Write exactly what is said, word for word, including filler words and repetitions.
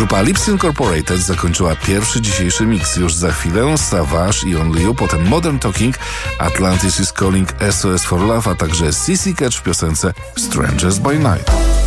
Grupa Lips Incorporated zakończyła pierwszy dzisiejszy mix. Już za chwilę Savage i Only You, potem Modern Talking, Atlantis is Calling, S O S for Love, a także C C Catch w piosence Strangers by Night.